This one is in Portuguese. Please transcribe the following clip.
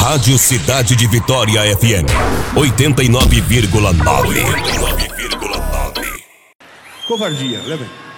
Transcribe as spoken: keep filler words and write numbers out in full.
Rádio Cidade de Vitória F M oitenta e nove vírgula nove. Covardia, lembra?